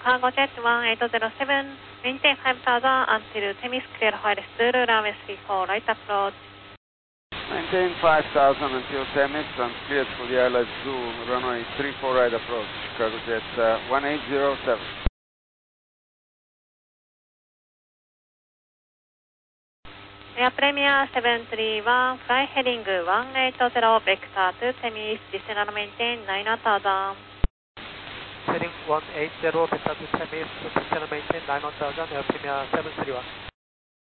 Cargo Jet 1807, maintain 5000 until Temis clear while still runway 34, right approach. Maintain 5000 until Temis and cleared for the ILS Zoo, runway 34 right approach, Cargo Jet 1807. Air Premier 731, fly heading 180, vector to Temis, descend and maintain 9000. Heading 180, vector to Temis, descend and maintain 9000, Air Premier 731.